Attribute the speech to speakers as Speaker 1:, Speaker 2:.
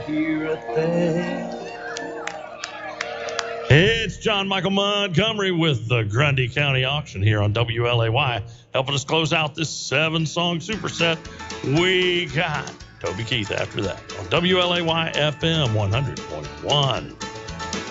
Speaker 1: hear a thing.
Speaker 2: It's John Michael Montgomery with the Grundy County Auction here on WLAY, helping us close out this 7-song superset. We got Toby Keith after that on WLAY FM 100.1.